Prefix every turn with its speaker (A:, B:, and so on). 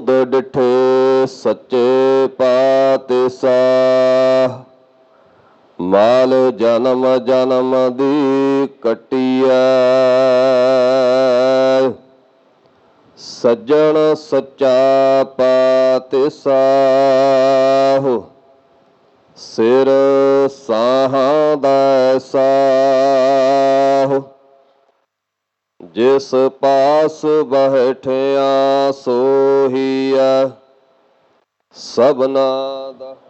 A: ਤੁਧ ਡਿਠੇ ਸੱਚੇ ਪਾਤਸ਼ਾਹ। ਮਾਲ ਜਨਮ ਜਨਮ ਦੀ ਕੱਟੀਐ, ਸੱਜਣ ਸੱਚਾ ਪਾਤਸ਼ਾਹ। ਸਿਰ ਸਾਹਾਂ ਦਾ ਸਾਹ, ਜਿਸ ਪਾਸ ਬੈਠਿਆ ਸੋਹੀਐ ਸਭਨਾ ਦਾ।